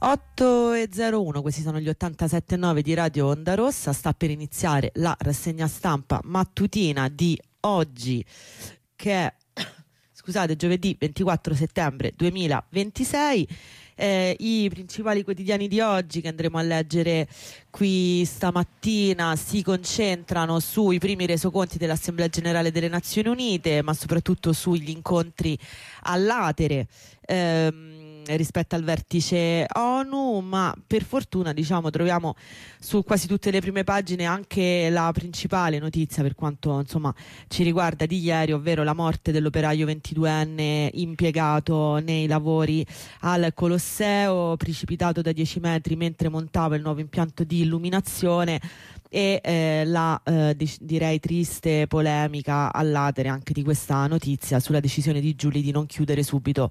8:01, questi sono gli 87.9 di Radio Onda Rossa. Sta per iniziare la rassegna stampa mattutina di oggi, che è scusate, giovedì 24 settembre 2026. I principali quotidiani di oggi che andremo a leggere qui stamattina si concentrano sui primi resoconti dell'Assemblea Generale delle Nazioni Unite, ma soprattutto sugli incontri all'Atere rispetto al vertice ONU, ma per fortuna troviamo su quasi tutte le prime pagine anche la principale notizia per quanto ci riguarda di ieri, ovvero la morte dell'operaio 22enne impiegato nei lavori al Colosseo, precipitato da 10 metri mentre montava il nuovo impianto di illuminazione, e la direi triste polemica all'Atere anche di questa notizia sulla decisione di Giuli di non chiudere subito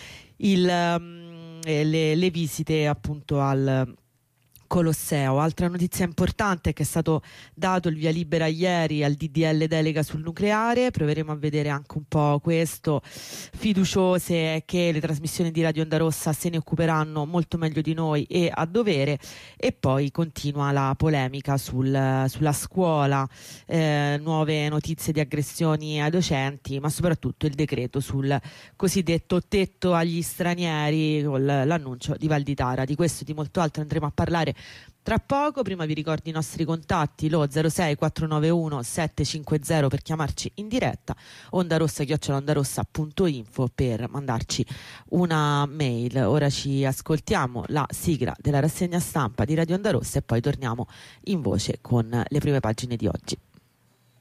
le visite appunto al Colosseo. Altra notizia importante è che è stato dato il via libera ieri al DDL delega sul nucleare. Proveremo a vedere anche un po' questo, fiduciose che le trasmissioni di Radio Onda Rossa se ne occuperanno molto meglio di noi e a dovere. E poi continua la polemica sulla scuola, nuove notizie di aggressioni ai docenti, ma soprattutto il decreto sul cosiddetto tetto agli stranieri con l'annuncio di Valditara. Di questo e di molto altro andremo a parlare tra poco. Prima vi ricordo i nostri contatti: lo 06 491 750 per chiamarci in diretta, ondarossa@ondarossa.info per mandarci una mail. Ora ci ascoltiamo la sigla della rassegna stampa di Radio Onda Rossa e poi torniamo in voce con le prime pagine di oggi.